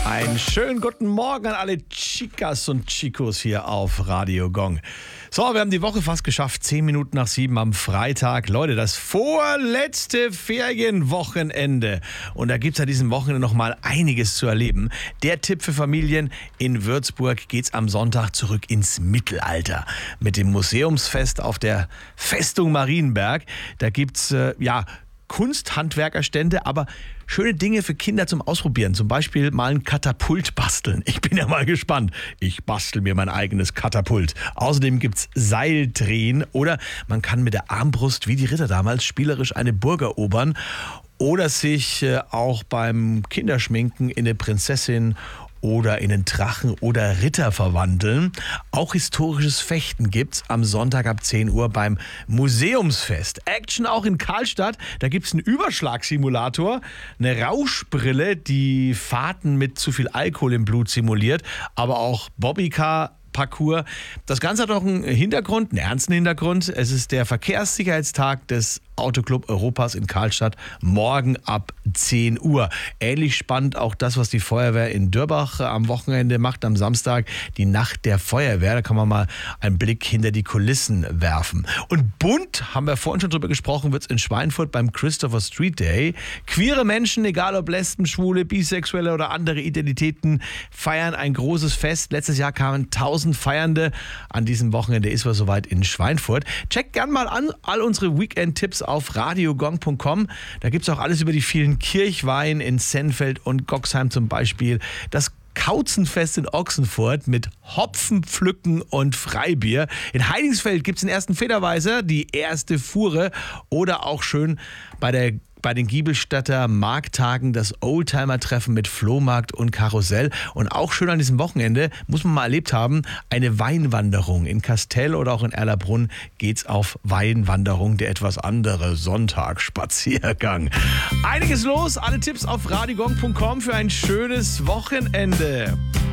Einen schönen guten Morgen an alle Chicas und Chicos hier auf Radio Gong. So, wir haben die Woche fast geschafft. 10 Minuten nach 7 am Freitag. Leute, das vorletzte Ferienwochenende. Und da gibt es an diesem Wochenende noch mal einiges zu erleben. Der Tipp für Familien: in Würzburg geht's am Sonntag zurück ins Mittelalter. Mit dem Museumsfest auf der Festung Marienberg. Da gibt's Kunsthandwerkerstände, aber schöne Dinge für Kinder zum Ausprobieren. Zum Beispiel mal ein Katapult basteln. Ich bin ja mal gespannt. Ich bastel mir mein eigenes Katapult. Außerdem gibt's Seildrehen oder man kann mit der Armbrust wie die Ritter damals spielerisch eine Burg erobern oder sich auch beim Kinderschminken in eine Prinzessin oder in einen Drachen oder Ritter verwandeln. Auch historisches Fechten gibt's am Sonntag ab 10 Uhr beim Museumsfest. Action auch in Karlstadt. Da gibt's einen Überschlagsimulator, eine Rauschbrille, die Fahrten mit zu viel Alkohol im Blut simuliert, aber auch Bobbycar-Parcours. Das Ganze hat auch einen Hintergrund, einen ernsten Hintergrund. Es ist der Verkehrssicherheitstag des Autoclub Europas in Karlstadt, morgen ab 10 Uhr. Ähnlich spannend auch das, was die Feuerwehr in Dörbach am Wochenende macht, am Samstag, die Nacht der Feuerwehr. Da kann man mal einen Blick hinter die Kulissen werfen. Und bunt, haben wir vorhin schon drüber gesprochen, wird es in Schweinfurt beim Christopher Street Day. Queere Menschen, egal ob Lesben, Schwule, Bisexuelle oder andere Identitäten, feiern ein großes Fest. Letztes Jahr kamen 1000 Feiernde. An diesem Wochenende ist es soweit in Schweinfurt. Checkt gern mal an, all unsere Weekend-Tipps auf radiogong.com. Da gibt es auch alles über die vielen Kirchweihen in Sennfeld und Goxheim zum Beispiel. Das Kauzenfest in Ochsenfurt mit Hopfenpflücken und Freibier. In Heidingsfeld gibt es den ersten Federweiser, die erste Fuhre oder auch schön bei den Giebelstädter Markttagen das Oldtimer-Treffen mit Flohmarkt und Karussell. Und auch schön an diesem Wochenende, muss man mal erlebt haben, eine Weinwanderung. In Kastell oder auch in Erlabrunn geht's auf Weinwanderung, der etwas andere Sonntagsspaziergang. Einiges los, alle Tipps auf radiogong.com für ein schönes Wochenende.